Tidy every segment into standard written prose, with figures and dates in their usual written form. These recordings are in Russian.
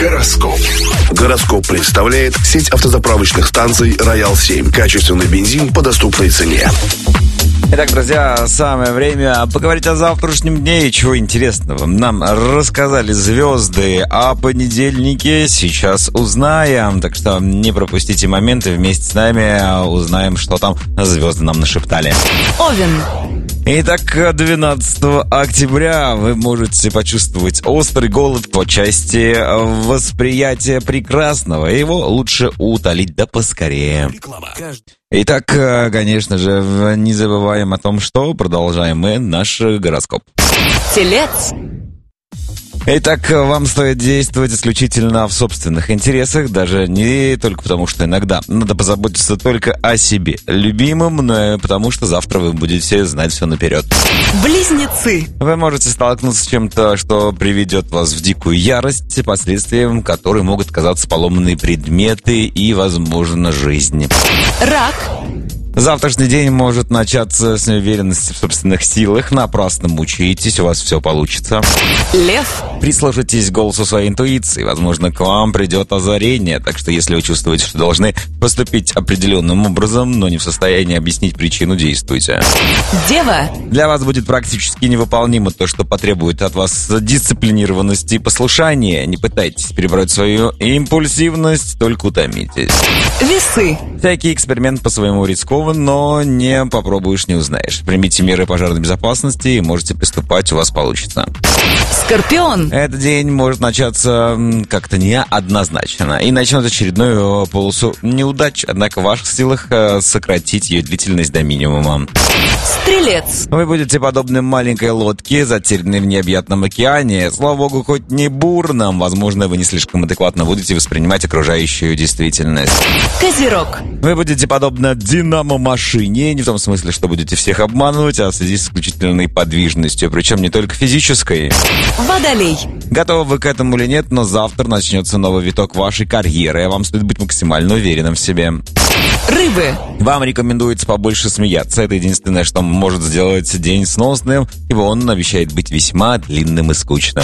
Гороскоп. Гороскоп представляет сеть автозаправочных станций «Роял-7». Качественный бензин по доступной цене. Итак, друзья, самое время поговорить о завтрашнем дне и чего интересного нам рассказали звезды о понедельнике. Сейчас узнаем, так что не пропустите моменты, вместе с нами узнаем, что там звезды нам нашептали. Овен. Итак, 12 октября вы можете почувствовать острый голод по части восприятия прекрасного. Его лучше утолить да поскорее. Итак, конечно же, не забываем о том, что продолжаем мы наш гороскоп. Телец. Итак, вам стоит действовать исключительно в собственных интересах, даже не только потому, что иногда надо позаботиться только о себе любимом, но и потому, что завтра вы будете знать все наперед. Близнецы. Вы можете столкнуться с чем-то, что приведет вас в дикую ярость, последствием которой могут казаться поломанные предметы и, возможно, жизнь. Рак. Завтрашний день может начаться с неуверенности в собственных силах. Напрасно мучаетесь, у вас все получится. Лев. Прислушайтесь к голосу своей интуиции. Возможно, к вам придет озарение. Так что, если вы чувствуете, что должны поступить определенным образом, но не в состоянии объяснить причину, действуйте. Дева. Для вас будет практически невыполнимо то, что потребует от вас дисциплинированности и послушания. Не пытайтесь перебороть свою импульсивность, только утомитесь. Весы. Всякий эксперимент по-своему рискован, но не попробуешь, не узнаешь. Примите меры пожарной безопасности и можете приступать, у вас получится. Скорпион. Этот день может начаться как-то неоднозначно и начнет очередную полосу неудач, однако в ваших силах сократить ее длительность до минимума. Стрелец. Вы будете подобны маленькой лодке, затерянной в необъятном океане. Слава богу, хоть не бурном, возможно, вы не слишком адекватно будете воспринимать окружающую действительность. Козерог. Вы будете подобно динамо-машине, не в том смысле, что будете всех обманывать, а в связи с исключительной подвижностью, причем не только физической. Водолей. Готовы вы к этому или нет, но завтра начнется новый виток вашей карьеры, и вам стоит быть максимально уверенным в себе. Рыбы. Вам рекомендуется побольше смеяться. Это единственное, что может сделать день сносным, ибо он обещает быть весьма длинным и скучным.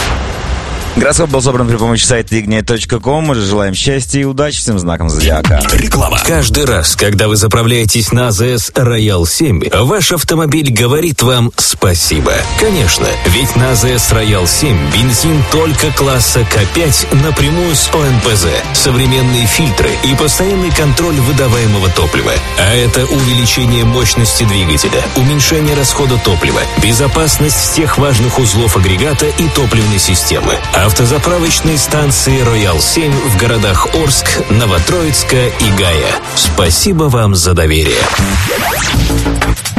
Гороскоп был собран при помощи сайта ignia.com. Мы же желаем счастья и удачи всем знакам зодиака. Реклама. Каждый раз, когда вы заправляетесь на АЗС Роял-7, ваш автомобиль говорит вам спасибо. Конечно, ведь на АЗС Роял-7 бензин только класса К5 напрямую с ОМПЗ, современные фильтры и постоянный контроль выдаваемого топлива. А это увеличение мощности двигателя, уменьшение расхода топлива, безопасность всех важных узлов агрегата и топливной системы. Автозаправочные станции «Роял-7» в городах Орск, Новотроицка и Гая. Спасибо вам за доверие.